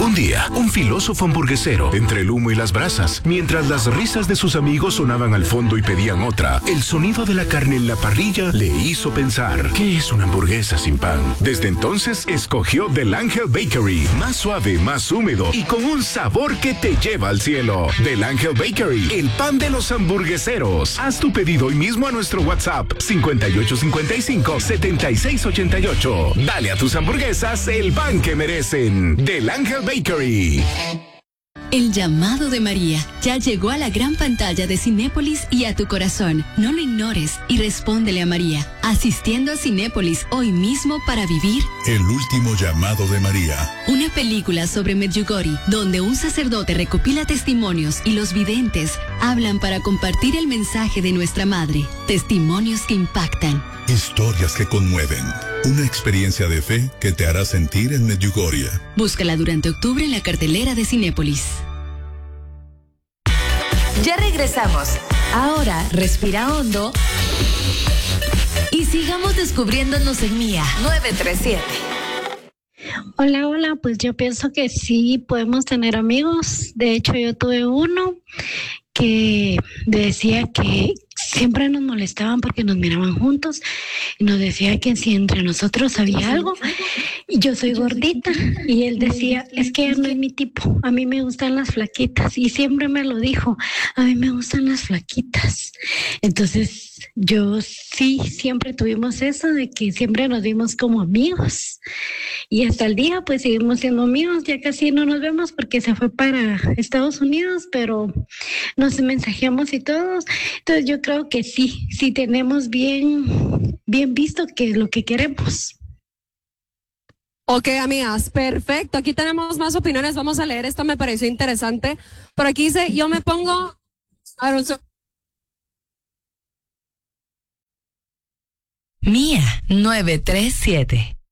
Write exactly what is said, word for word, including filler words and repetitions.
Un día, un filósofo hamburguesero, entre el humo y las brasas, mientras las risas de sus amigos sonaban al fondo y pedían otra, el sonido de la carne en la parrilla le hizo pensar, ¿qué es una hamburguesa sin pan? Desde entonces, escogió Del Ángel Bakery, más suave, más húmedo y con un sabor que te lleva al cielo. Del Ángel Bakery, el pan de los hamburgueseros. Haz tu pedido hoy mismo a nuestro WhatsApp cincuenta y ocho cincuenta y cinco, setenta y seis ochenta y ocho. Dale a tus hamburguesas el pan que merecen. Del Ángel Bakery. El llamado de María ya llegó a la gran pantalla de Cinépolis y a tu corazón. No lo ignores y respóndele a María, asistiendo a Cinépolis hoy mismo para vivir El último llamado de María. Una película sobre Medjugorje, donde un sacerdote recopila testimonios y los videntes hablan para compartir el mensaje de nuestra madre. Testimonios que impactan. Historias que conmueven. Una experiencia de fe que te hará sentir en Medjugorje. Búscala durante octubre en la cartelera de Cinépolis. Ya regresamos. Ahora respira hondo y sigamos descubriéndonos en Mía nueve tres siete. Hola, hola, pues yo pienso que sí podemos tener amigos. De hecho, yo tuve uno que decía que siempre nos molestaban porque nos miraban juntos y nos decía que si entre nosotros había algo, y yo soy gordita, y él decía, es que él no es mi tipo, a mí me gustan las flaquitas, y siempre me lo dijo, a mí me gustan las flaquitas. Entonces yo sí, siempre tuvimos eso de que siempre nos vimos como amigos, y hasta el día pues seguimos siendo amigos. Ya casi no nos vemos porque se fue para Estados Unidos, pero nos mensajeamos y todos. Entonces yo creo que sí, sí tenemos bien, bien visto que es lo que queremos. Ok, amigas, perfecto. Aquí tenemos más opiniones. Vamos a leer. Esto me pareció interesante. Por aquí dice, yo me pongo... Mía nueve tres siete.